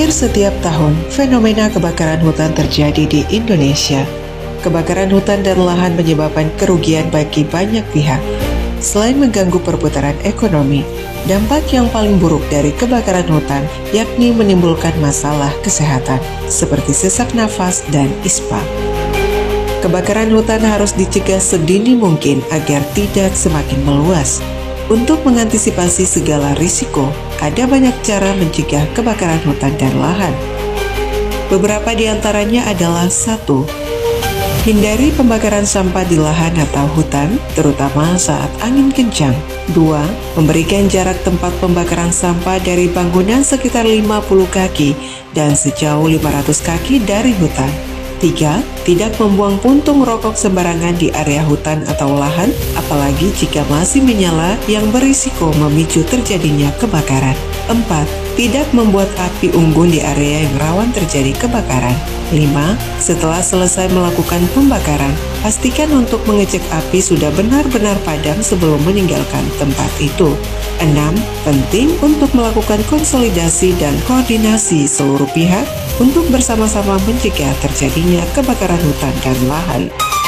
Hampir setiap tahun, fenomena kebakaran hutan terjadi di Indonesia. Kebakaran hutan dan lahan menyebabkan kerugian bagi banyak pihak. Selain mengganggu perputaran ekonomi, dampak yang paling buruk dari kebakaran hutan yakni menimbulkan masalah kesehatan, seperti sesak nafas dan ispa. Kebakaran hutan harus dicegah sedini mungkin agar tidak semakin meluas. Untuk mengantisipasi segala risiko, ada banyak cara mencegah kebakaran hutan dan lahan. Beberapa di antaranya adalah: 1. Hindari pembakaran sampah di lahan atau hutan, terutama saat angin kencang. 2. Memberikan jarak tempat pembakaran sampah dari bangunan sekitar 50 kaki dan sejauh 500 kaki dari hutan. 3. Tidak membuang puntung rokok sembarangan di area hutan atau lahan, apalagi jika masih menyala yang berisiko memicu terjadinya kebakaran. 4. Tidak membuat api unggun di area yang rawan terjadi kebakaran. 5. Setelah selesai melakukan pembakaran, pastikan untuk mengecek api sudah benar-benar padam sebelum meninggalkan tempat itu. 6. Penting untuk melakukan konsolidasi dan koordinasi seluruh pihak untuk bersama-sama mencegah terjadinya kebakaran hutan dan lahan.